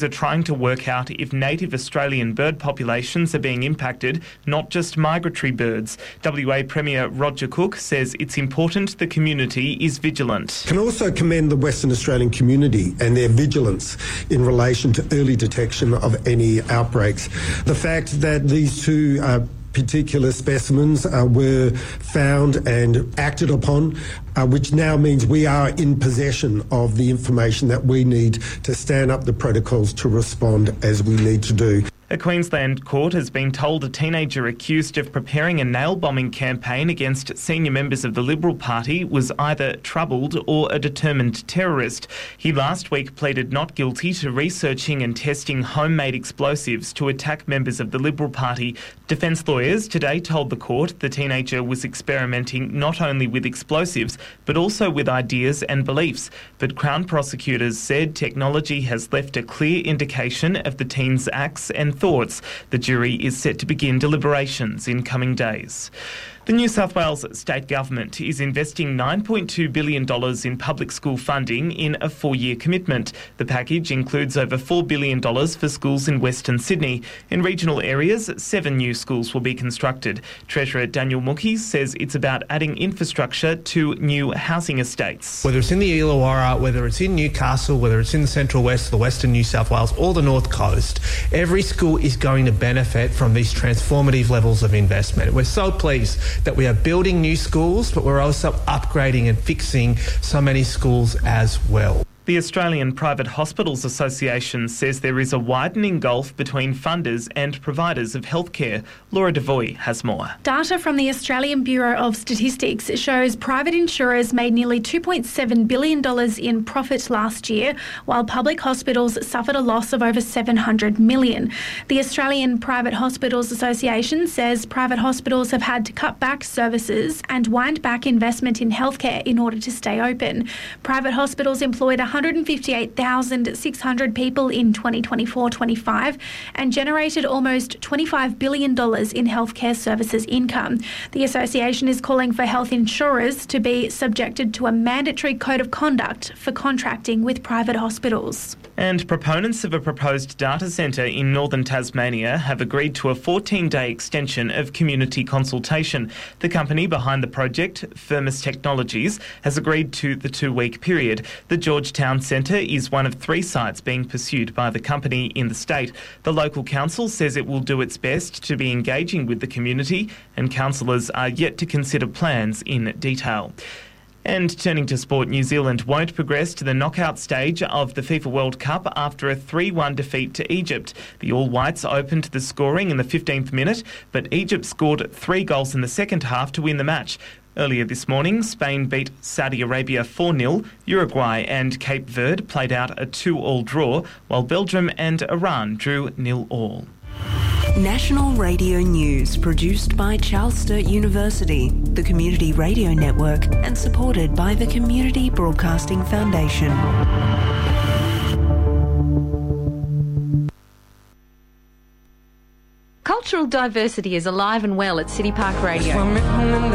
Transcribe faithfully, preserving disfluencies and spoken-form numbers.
are trying to work out if native Australian bird populations are being impacted, not just migratory birds. W A Premier Roger Cook says it's important the community is vigilant. I can also commend the Western Australian community and their vigilance in relation to early detection of any outbreaks. The fact that these two uh, particular specimens uh, were found and acted upon, uh, which now means we are in possession of the information that we need to stand up the protocols to respond as we need to do. A Queensland court has been told a teenager accused of preparing a nail-bombing campaign against senior members of the Liberal Party was either troubled or a determined terrorist. He last week pleaded not guilty to researching and testing homemade explosives to attack members of the Liberal Party. Defence lawyers today told the court the teenager was experimenting not only with explosives but also with ideas and beliefs. But Crown prosecutors said technology has left a clear indication of the teen's acts and thoughts. The jury is set to begin deliberations in coming days. The New South Wales state government is investing nine point two billion dollars in public school funding in a four-year commitment. The package includes over four billion dollars for schools in Western Sydney. In regional areas, seven new schools will be constructed. Treasurer Daniel Mookie says it's about adding infrastructure to new housing estates. Whether it's in the Illawarra, whether it's in Newcastle, whether it's in the Central West, the Western New South Wales or the North Coast, every school is going to benefit from these transformative levels of investment. We're so pleased that we are building new schools, but we're also upgrading and fixing so many schools as well. The Australian Private Hospitals Association says there is a widening gulf between funders and providers of healthcare. Laura Devoy has more. Data from the Australian Bureau of Statistics shows private insurers made nearly two point seven billion dollars in profit last year, while public hospitals suffered a loss of over seven hundred million dollars. The Australian Private Hospitals Association says private hospitals have had to cut back services and wind back investment in healthcare in order to stay open. Private hospitals employed one hundred fifty-eight thousand six hundred people in twenty twenty-four twenty-five and generated almost twenty-five billion dollars in healthcare services income. The association is calling for health insurers to be subjected to a mandatory code of conduct for contracting with private hospitals. And proponents of a proposed data centre in northern Tasmania have agreed to a fourteen-day extension of community consultation. The company behind the project, Firmus Technologies, has agreed to the two-week period. The Georgetown Centre is one of three sites being pursued by the company in the state. The local council says it will do its best to be engaging with the community, and councillors are yet to consider plans in detail. And turning to sport, New Zealand won't progress to the knockout stage of the FIFA World Cup after a three one defeat to Egypt. The All Whites opened the scoring in the fifteenth minute, but Egypt scored three goals in the second half to win the match. Earlier this morning, Spain beat Saudi Arabia four nil. Uruguay and Cape Verde played out a two all draw, while Belgium and Iran drew nil all. National Radio News, produced by Charles Sturt University, the Community Radio Network, and supported by the Community Broadcasting Foundation. Cultural diversity is alive and well at City Park Radio.